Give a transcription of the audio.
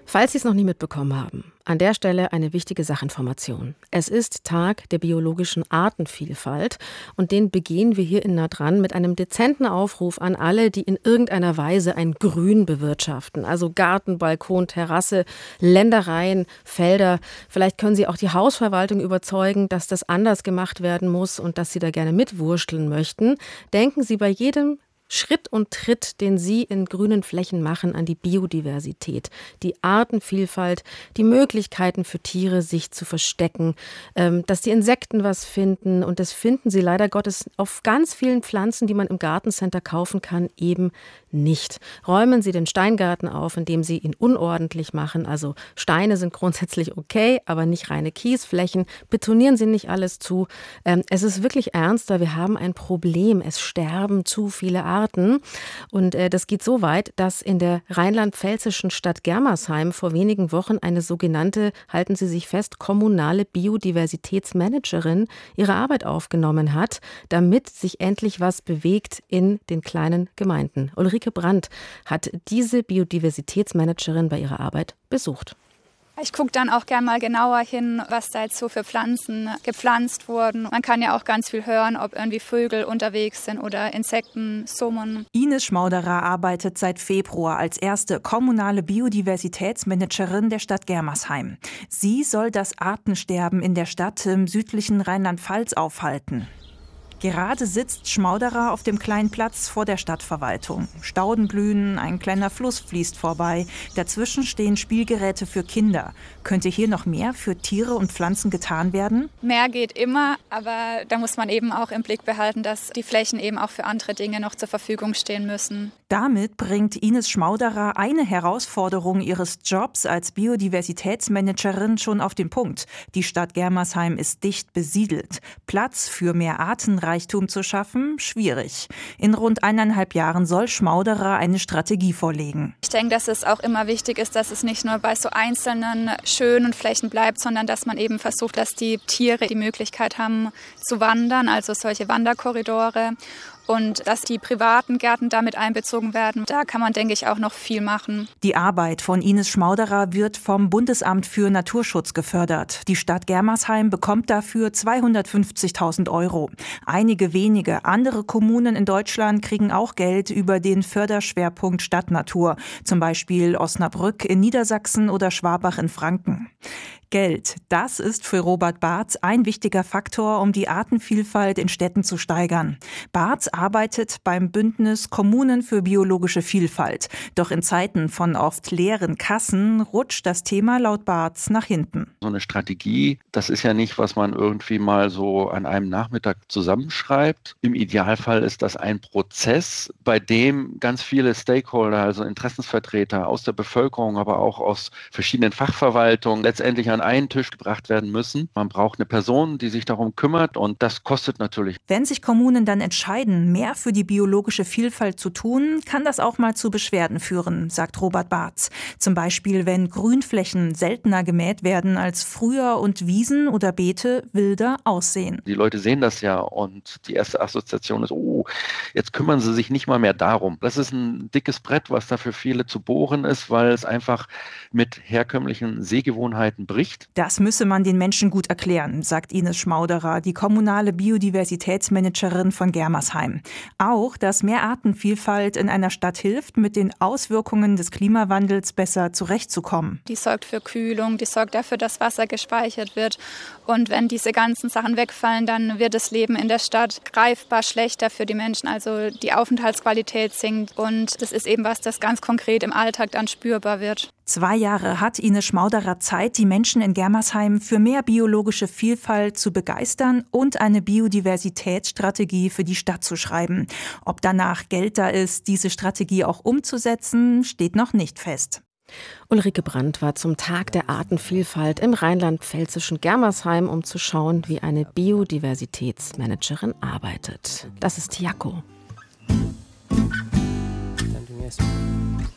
Falls Sie es noch nie mitbekommen haben, an der Stelle eine wichtige Sachinformation. Es ist Tag der biologischen Artenvielfalt und den begehen wir hier in Nah dran mit einem dezenten Aufruf an alle, die in irgendeiner Weise ein Grün bewirtschaften. Also Garten, Balkon, Terrasse, Ländereien, Felder. Vielleicht können Sie auch die Hausverwaltung überzeugen, dass das anders gemacht werden muss und dass Sie da gerne mitwursteln möchten. Denken Sie bei jedem Schritt und Tritt, den Sie in grünen Flächen machen, an die Biodiversität, die Artenvielfalt, die Möglichkeiten für Tiere, sich zu verstecken, dass die Insekten was finden. Und das finden sie leider Gottes auf ganz vielen Pflanzen, die man im Gartencenter kaufen kann, eben nicht. Räumen Sie den Steingarten auf, indem Sie ihn unordentlich machen. Also Steine sind grundsätzlich okay, aber nicht reine Kiesflächen. Betonieren Sie nicht alles zu. Es ist wirklich ernst, weil wir haben ein Problem. Es sterben zu viele Arten. Und das geht so weit, dass in der rheinland-pfälzischen Stadt Germersheim vor wenigen Wochen eine sogenannte, halten Sie sich fest, kommunale Biodiversitätsmanagerin ihre Arbeit aufgenommen hat, damit sich endlich was bewegt in den kleinen Gemeinden. Ulrike Brandt hat diese Biodiversitätsmanagerin bei ihrer Arbeit besucht. Ich gucke dann auch gerne mal genauer hin, was da jetzt so für Pflanzen gepflanzt wurden. Man kann ja auch ganz viel hören, ob irgendwie Vögel unterwegs sind oder Insekten summen. Ines Schmauderer arbeitet seit Februar als erste kommunale Biodiversitätsmanagerin der Stadt Germersheim. Sie soll das Artensterben in der Stadt im südlichen Rheinland-Pfalz aufhalten. Gerade sitzt Schmauderer auf dem kleinen Platz vor der Stadtverwaltung. Stauden blühen, ein kleiner Fluss fließt vorbei. Dazwischen stehen Spielgeräte für Kinder. Könnte hier noch mehr für Tiere und Pflanzen getan werden? Mehr geht immer, aber da muss man eben auch im Blick behalten, dass die Flächen eben auch für andere Dinge noch zur Verfügung stehen müssen. Damit bringt Ines Schmauderer eine Herausforderung ihres Jobs als Biodiversitätsmanagerin schon auf den Punkt. Die Stadt Germersheim ist dicht besiedelt. Platz für mehr Artenreichtum zu schaffen, schwierig. In rund 1,5 Jahren soll Schmauderer eine Strategie vorlegen. Ich denke, dass es auch immer wichtig ist, dass es nicht nur bei so einzelnen schönen Flächen bleibt, sondern dass man eben versucht, dass die Tiere die Möglichkeit haben zu wandern, also solche Wanderkorridore. Und dass die privaten Gärten damit einbezogen werden. Da kann man, denke ich, auch noch viel machen. Die Arbeit von Ines Schmauderer wird vom Bundesamt für Naturschutz gefördert. Die Stadt Germersheim bekommt dafür 250.000 €. Einige wenige andere Kommunen in Deutschland kriegen auch Geld über den Förderschwerpunkt Stadtnatur. Zum Beispiel Osnabrück in Niedersachsen oder Schwabach in Franken. Geld, das ist für Robert Barz ein wichtiger Faktor, um die Artenvielfalt in Städten zu steigern. Barz arbeitet beim Bündnis Kommunen für biologische Vielfalt. Doch in Zeiten von oft leeren Kassen rutscht das Thema laut Barz nach hinten. So eine Strategie, das ist ja nicht, was man irgendwie mal so an einem Nachmittag zusammenschreibt. Im Idealfall ist das ein Prozess, bei dem ganz viele Stakeholder, also Interessensvertreter aus der Bevölkerung, aber auch aus verschiedenen Fachverwaltungen letztendlich an einen Tisch gebracht werden müssen. Man braucht eine Person, die sich darum kümmert und das kostet natürlich. Wenn sich Kommunen dann entscheiden, mehr für die biologische Vielfalt zu tun, kann das auch mal zu Beschwerden führen, sagt Robert Barz. Zum Beispiel, wenn Grünflächen seltener gemäht werden als früher und Wiesen oder Beete wilder aussehen. Die Leute sehen das ja und die erste Assoziation ist, jetzt kümmern sie sich nicht mal mehr darum. Das ist ein dickes Brett, was da für viele zu bohren ist, weil es einfach mit herkömmlichen Sehgewohnheiten bricht. Das müsse man den Menschen gut erklären, sagt Ines Schmauderer, die kommunale Biodiversitätsmanagerin von Germersheim. Auch, dass mehr Artenvielfalt in einer Stadt hilft, mit den Auswirkungen des Klimawandels besser zurechtzukommen. Die sorgt für Kühlung, die sorgt dafür, dass Wasser gespeichert wird. Und wenn diese ganzen Sachen wegfallen, dann wird das Leben in der Stadt greifbar schlechter für die Menschen. Also die Aufenthaltsqualität sinkt und das ist eben was, das ganz konkret im Alltag dann spürbar wird. 2 Jahre hat Ines Schmauderer Zeit, die Menschen in Germersheim für mehr biologische Vielfalt zu begeistern und eine Biodiversitätsstrategie für die Stadt zu schreiben. Ob danach Geld da ist, diese Strategie auch umzusetzen, steht noch nicht fest. Ulrike Brandt war zum Tag der Artenvielfalt im rheinland-pfälzischen Germersheim, um zu schauen, wie eine Biodiversitätsmanagerin arbeitet. Das ist Jaco.